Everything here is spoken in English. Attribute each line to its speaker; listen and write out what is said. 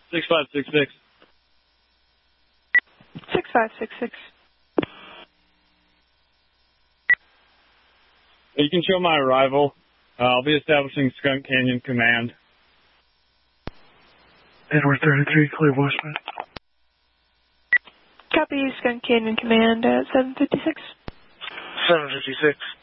Speaker 1: 6566.
Speaker 2: 6566.
Speaker 1: You can show my arrival. I'll be establishing Skunk Canyon Command.
Speaker 3: Edward 33, clear voicemail.
Speaker 2: Copy, Skunk Canyon Command at 756.
Speaker 3: 756.